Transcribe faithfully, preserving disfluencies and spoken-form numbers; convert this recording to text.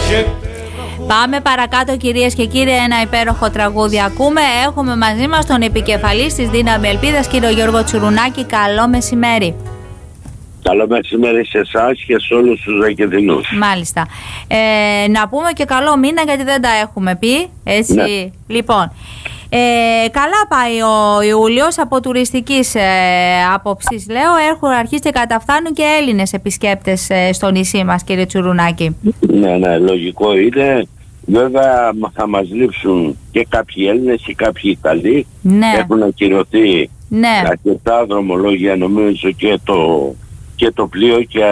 Πάμε παρακάτω, κυρίες και κύριοι, ένα υπέροχο τραγούδι ακούμε. Έχουμε μαζί μας τον επικεφαλής της Δύναμη Ελπίδας, κύριο Γιώργο Τσουρουνάκη. Καλό μεσημέρι. Καλό μεσημέρι σε εσάς και σε όλους τους Ρακεδινούς. Μάλιστα. Ε, να πούμε και καλό μήνα, γιατί δεν τα έχουμε πει, έτσι. Ναι. Λοιπόν, ε, καλά πάει ο Ιούλιος από τουριστικής ε, άποψης, λέω. Έχουν αρχίσει και καταφθάνουν και Έλληνες επισκέπτες ε, στο νησί μας, κύριε Τσουρουνάκη. Ναι, ναι, λογικό είναι. Βέβαια θα μας λείψουν και κάποιοι Έλληνες και κάποιοι Ιταλοί. Ναι. Έχουν ακυρωθεί Ναι. αρκετά δρομολόγια, νομίζω, και το, και το πλοίο και